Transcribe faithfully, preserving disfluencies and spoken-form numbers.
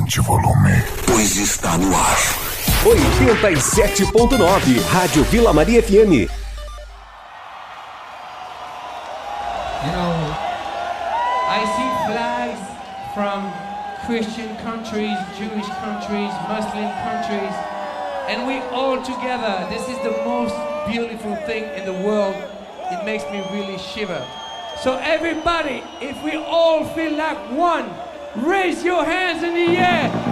Aumente o volume, pois está no ar. oitenta e sete ponto nove, Rádio Vila Maria F M. You know, I see flags from Christian countries, Jewish countries, Muslim countries, and we all together, this is the most beautiful thing in the world. It makes me really shiver. So everybody, if we all feel like one, raise your hands in the air.